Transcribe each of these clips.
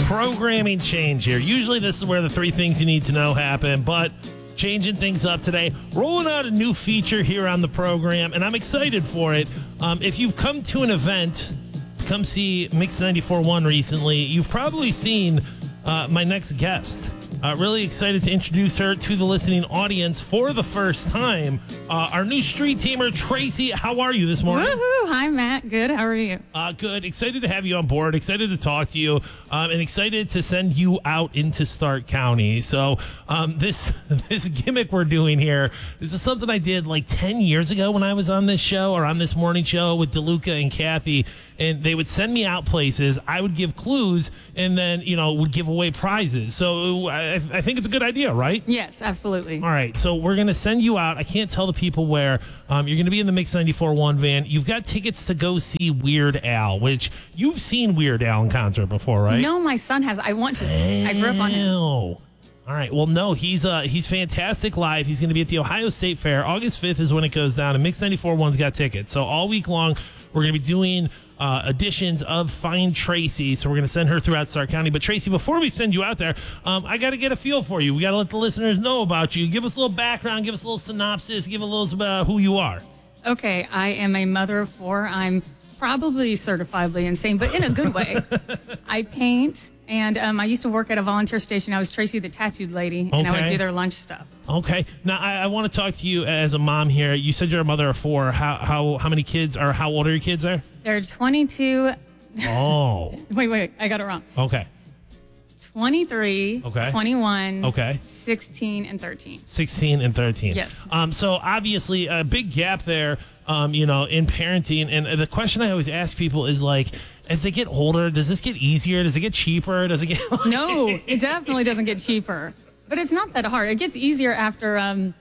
programming change here. Usually this is where the 3 things you need to know happen, but changing things up today. Rolling out a new feature here on the program, and I'm excited for it. If you've come to an event, come see Mix 94.1 recently, you've probably seen my next guest. Really excited to introduce her to the listening audience for the first time. Our new street teamer, Tracy. How are you this morning? Woohoo! Hi, Matt. Good. How are you? Good. Excited to have you on board. Excited to talk to you. And excited to send you out into Stark County. So this gimmick we're doing here, this is something I did like 10 years ago when I was on this show or on this morning show with DeLuca and Kathy. And they would send me out places. I would give clues and then, would give away prizes. So I think it's a good idea, right? Yes, absolutely. All right. So we're going to send you out. I can't tell the people where. You're going to be in the Mix 94.1 van. You've got tickets to go see Weird Al, which you've seen Weird Al in concert before, right? No, my son has. I want to. I grew up on him. All right. Well, no, he's fantastic live. He's going to be at the Ohio State Fair. August 5th is when it goes down, and Mix 94.1's got tickets. So all week long, we're going to be doing editions of Find Tracy. So we're going to send her throughout Stark County. But Tracy, before we send you out there, I got to get a feel for you. We got to let the listeners know about you. Give us a little background. Give us a little synopsis. Give a little about who you are. Okay. I am a mother of 4. I'm probably certifiably insane, but in a good way. I paint, and I used to work at a volunteer station. I was Tracy the Tattooed Lady, and I would do their lunch stuff. Okay. Now, I want to talk to you as a mom here. You said you're a mother of 4. How many kids, or how old are your kids there? They're 22. Oh. Wait. I got it wrong. Okay. 23, 21, 16, and 13. 16 and 13. Yes. So obviously a big gap there, in parenting. And the question I always ask people is like, as they get older, does this get easier? Does it get cheaper? Does it get... No, it definitely doesn't get cheaper. But it's not that hard. It gets easier after...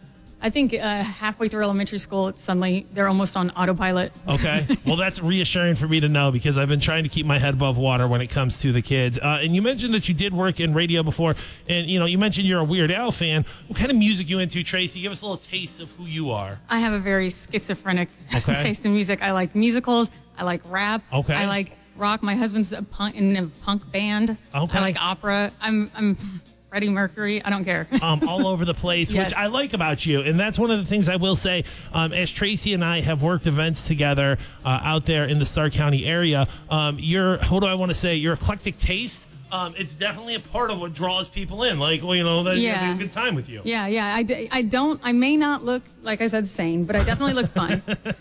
I think halfway through elementary school, they're almost on autopilot. Okay. Well, that's reassuring for me to know because I've been trying to keep my head above water when it comes to the kids. And you mentioned that you did work in radio before. And, you mentioned you're a Weird Al fan. What kind of music you into, Tracy? Give us a little taste of who you are. I have a very schizophrenic taste in music. I like musicals. I like rap. Okay. I like rock. My husband's in a punk band. Okay. I like opera. I'm Freddie Mercury, I don't care. All over the place, yes. Which I like about you. And that's one of the things I will say, as Tracy and I have worked events together out there in the Stark County area, your eclectic taste, it's definitely a part of what draws people in. Like, that you have a good time with you. Yeah. I may not look, like I said, sane, but I definitely look fun.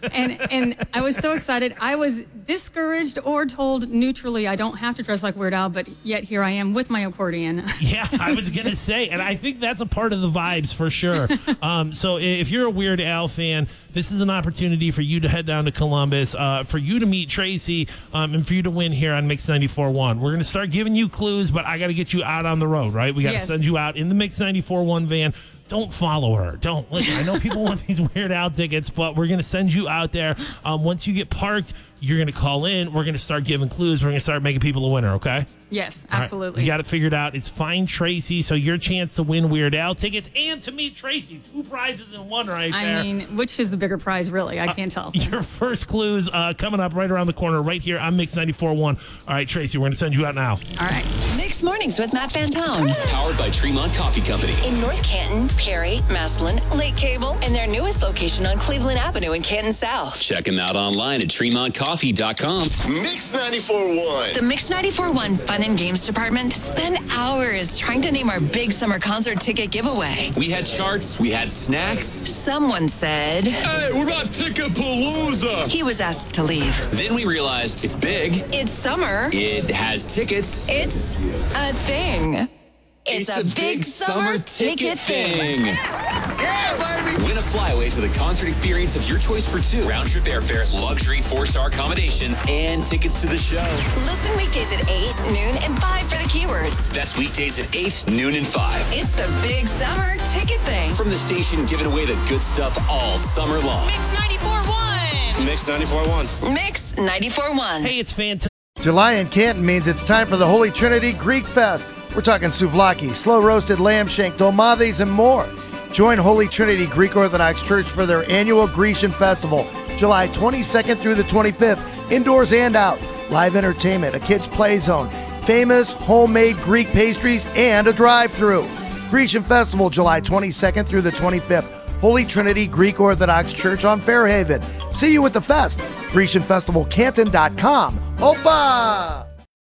and I was so excited. I was discouraged or told neutrally I don't have to dress like Weird Al, but yet here I am with my accordion. Yeah, I was going to say, and I think that's a part of the vibes for sure. So if you're a Weird Al fan, this is an opportunity for you to head down to Columbus, for you to meet Tracy, and for you to win here on Mix 94.1. We're going to start giving you clues, but I got to get you out on the road, right? We got to send you out in the Mix 94.1 van. Don't follow her. Don't. Listen, I know people want these Weird Al tickets, but we're going to send you out there. Once you get parked, you're going to call in. We're going to start giving clues. We're going to start making people a winner, okay? Yes, absolutely. You got it figured out. It's Find Tracy, so your chance to win Weird Al tickets and to meet Tracy. 2 prizes in one right there. I mean, which is the bigger prize, really? I can't tell. Your first clues coming up right around the corner right here on Mix 94.1. All right, Tracy, we're going to send you out now. All right. Mixed Mornings with Matt Fantone. Powered by Tremont Coffee Company. In North Canton, Perry, Massillon, Lake Cable, and their newest location on Cleveland Avenue in Canton South. Check them out online at TremontCoffee.com. Mix 94.1. The Mix 94.1 Fun and Games Department spent hours trying to name our big summer concert ticket giveaway. We had charts, we had snacks. Someone said, "Hey, we're not Ticketpalooza." He was asked to leave. Then we realized it's big. It's summer. It has tickets. It's a thing. It's a big summer ticket thing. Yeah, baby. Win a flyaway to the concert experience of your choice for 2. Round-trip airfares, luxury 4-star accommodations, and tickets to the show. Listen weekdays at 8, noon, and 5 for the keywords. That's weekdays at 8, noon, and 5. It's the big summer ticket thing. From the station giving away the good stuff all summer long. Mix 94.1. Mix 94.1. Mix 94.1. Hey, it's fantastic. July in Canton means it's time for the Holy Trinity Greek Fest. We're talking souvlaki, slow-roasted lamb shank, dolmades, and more. Join Holy Trinity Greek Orthodox Church for their annual Grecian Festival, July 22nd through the 25th, indoors and out. Live entertainment, a kids' play zone, famous homemade Greek pastries, and a drive-thru. Grecian Festival, July 22nd through the 25th. Holy Trinity Greek Orthodox Church on Fairhaven. See you at the fest. GrecianFestivalCanton.com. Opa!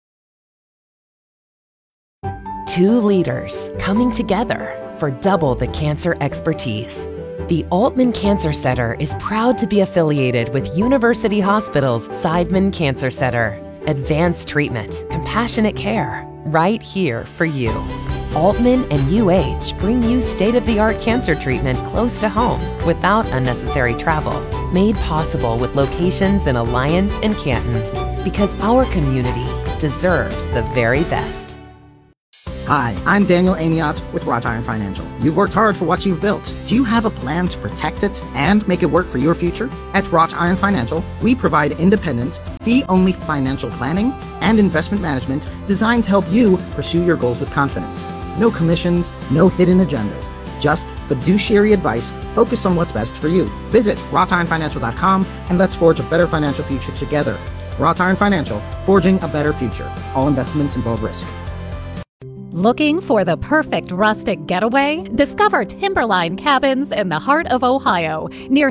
Two leaders coming together for double the cancer expertise. The Altman Cancer Center is proud to be affiliated with University Hospital's Seidman Cancer Center. Advanced treatment, compassionate care, right here for you. Altman and UH bring you state-of-the-art cancer treatment close to home without unnecessary travel. Made possible with locations in Alliance and Canton. Because our community deserves the very best. Hi, I'm Daniel Amiot with Wrought Iron Financial. You've worked hard for what you've built. Do you have a plan to protect it and make it work for your future? At Wrought Iron Financial, we provide independent, fee-only financial planning and investment management designed to help you pursue your goals with confidence. No commissions, no hidden agendas. Just fiduciary advice focused on what's best for you. Visit wroughtironfinancial.com and let's forge a better financial future together. Wrought Iron Financial, forging a better future. All investments involve risk. Looking for the perfect rustic getaway? Discover Timberline Cabins in the heart of Ohio, near